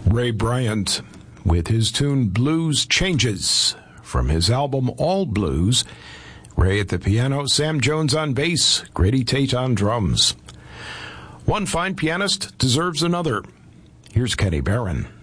Ray Bryant with his tune Blues Changes from his album All Blues. Ray at the piano, Sam Jones on bass, Grady Tate on drums. One fine pianist deserves another. Here's Kenny Barron.